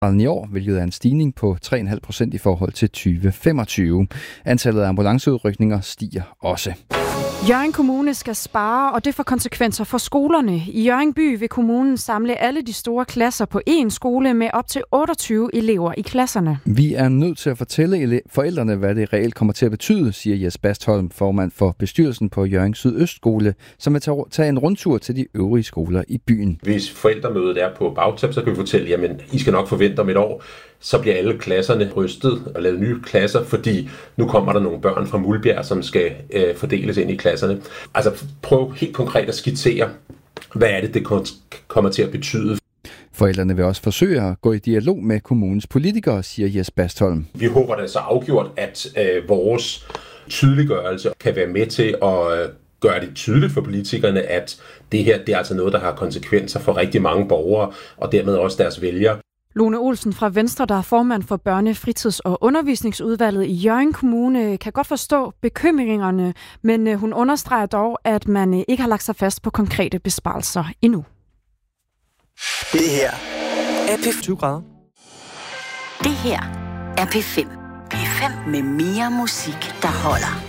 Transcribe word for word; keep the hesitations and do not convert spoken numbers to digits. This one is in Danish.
i år, hvilket er en stigning på tre komma fem procent i forhold til tyve femogtyve. Antallet af ambulanceudrykninger stiger også. Hjørring Kommune skal spare, og det får konsekvenser for skolerne. I Hjørring by vil kommunen samle alle de store klasser på én skole med op til otteogtyve elever i klasserne. Vi er nødt til at fortælle forældrene, hvad det reelt kommer til at betyde, siger Jes Bastholm, formand for bestyrelsen på Hjørring Sydøstskole, som vil tage en rundtur til de øvrige skoler i byen. Hvis forældremødet er på bagtæp, så kan vi fortælle, jamen I skal nok forvente om et år, så bliver alle klasserne rystet og lavet nye klasser, fordi nu kommer der nogle børn fra Mulbjerg, som skal øh, fordeles ind i klasserne. Altså prøv helt konkret at skitsere, hvad er det, det kommer til at betyde. Forældrene vil også forsøge at gå i dialog med kommunens politikere, siger Jes Bastholm. Vi håber da så afgjort, at øh, vores tydeliggørelse kan være med til at øh, gøre det tydeligt for politikerne, at det her det er altså noget, der har konsekvenser for rigtig mange borgere, og dermed også deres vælgere. Lone Olsen fra Venstre, der er formand for Børne-, Fritids- og Undervisningsudvalget i Hjørring Kommune, kan godt forstå bekymringerne, men hun understreger dog, at man ikke har lagt sig fast på konkrete besparelser endnu. Det her er P tyve grader. Det her er P fem. P fem med mere musik, der holder.